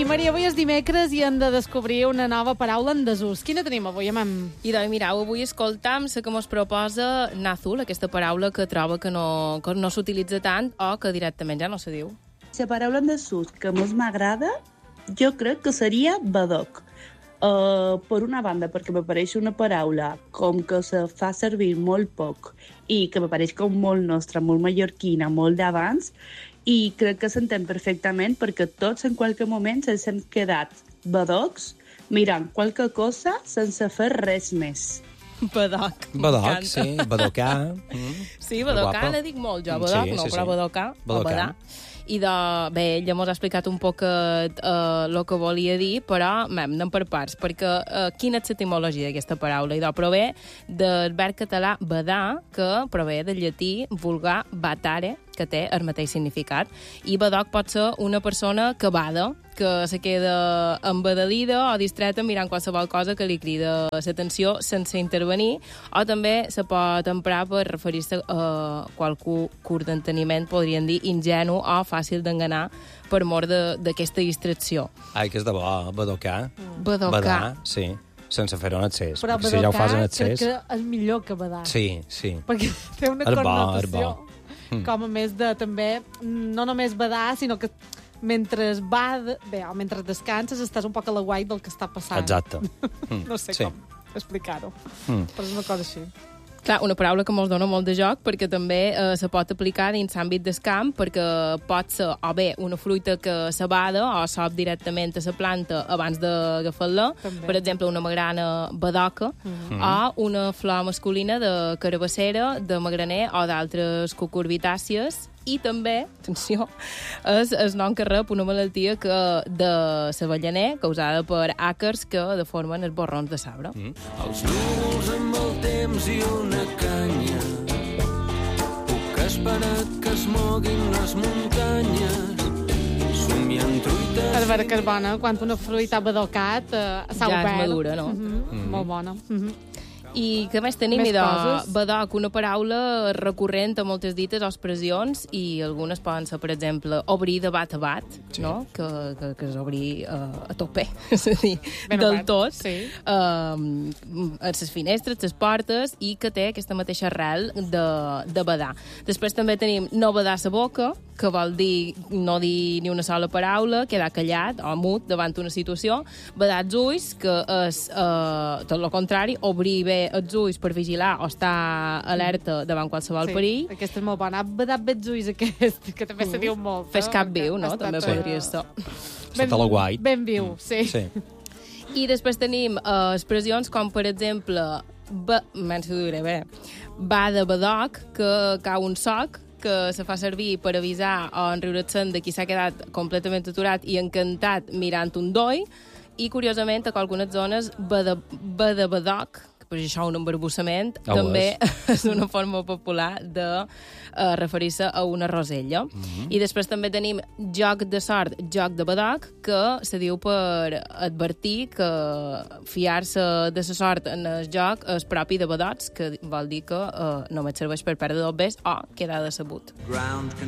Maria, avui és dimecres i hem de descobrir una nova paraula en desús. Quina tenim avui, amam? I doncs, mireu, avui escoltam la que mos proposa Nazul, aquesta paraula que troba que no s'utilitza tant o que directament ja no se diu. La paraula en desús que més m'agrada, jo crec que seria badoc. Per una banda, perquè m'apareix una paraula com que se fa servir molt poc i que m'apareix com molt nostra, molt mallorquina, molt d'abans, i crec que s'entén perfectament perquè tots en qualque moment ens hem quedat badocs mirant qualque cosa sense fer res més. Badoc. Badoc, sí, badocar. Sí, badocar la dic molt jo, badoc Sí, no, sí, però sí. badocar. Badocar. I bé, ella mos ha explicat un poc el que volia dir, però anem per parts, perquè quina és l'etimologia d'aquesta paraula? I prové del verb català badar, que prové del llatí vulgar batare, que té el mateix significat. I badoc pot ser una persona que bada, que se queda embadalida o distreta mirant qualsevol cosa que li crida l'atenció sense intervenir, o també se pot emprar per referir-se a qualcú curt d'enteniment, podríem dir ingenu o fàcil d'enganar per mort d'aquesta distracció. Ai, que és de bo, badocar. Badocar. Badar, sí, sense fer-ho en excés. Però Perquè si ja ho fas en badocar crec excés... que és millor que badar. Sí, sí. Perquè té una És bo, connotació és com a més de també, no només badar, sinó que mentre mentre descanses estàs un poc a la guai del que està passant. Exacte. No sé Sí. com explicar-ho, però és una cosa així. Clar, una paraula que mos dona molt de joc perquè també se pot aplicar dins l'àmbit del camp, perquè pot ser o bé una fruita que s'abada o sop directament a la planta abans d'agafar-la, També. per exemple una magrana badoca, o una flor masculina de carabassera, de magraner o d'altres cucurbitàcies. I també, atenció, és el nom que rep una malaltia de l'avellaner causada per àcars que deformen els borrons de sabre. Els núvols amb el temps i una canya. Puc esperar que es moguin les muntanyes, somiant truites... És vera que és bona, quan una fruita ha badocat, s'ha Ja és obert. madura, no? Molt bona. I què més tenim? Més Idò, coses? badoc, una paraula recurrent a moltes dites o expressions, i algunes poden ser, per exemple, obrir de bat a bat, no? Que és obrir a tope, és a dir, Ben del obert, tot, sí. a les finestres, les portes, i que té aquesta mateixa arrel de badar. Després també tenim no badar la boca, que vol dir no dir ni una sola paraula, quedar callat o mut davant una situació. Badar els ulls, que és tot el contrari, obrir bé els ulls per vigilar o estar alerta davant qualsevol perill. Aquesta és molt bona. Ha badat bé els ulls, aquest, que també se diu molt. Fes cap viu, no? Ha estat, També podria ser. Sota la guai. Ben viu, sí. Sí. I després tenim expressions com, per exemple, va de badoc, que cau un soc, que se fa servir per avisar o enriure-se'n de qui s'ha quedat completament aturat i encantat mirant un doi, i, curiosament, a algunes zones, de badoc, que per això un embarbussament, també és una forma popular de referir-se a una rosella. I després també tenim joc de sort, joc de badoc, que se diu per advertir que fiar-se de la sort en el joc és propi de badocs, que vol dir que només serveix per perdre dobbers o quedar decebut. Ground